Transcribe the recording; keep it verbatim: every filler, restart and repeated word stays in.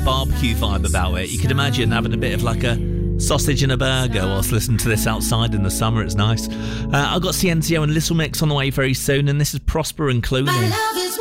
barbecue vibe about it. You could imagine having a bit of like a sausage and a burger whilst listening to this outside in the summer. It's nice. Uh, I've got Cienzio and Little Mix on the way very soon, and this is Prosper and Clooney. My love is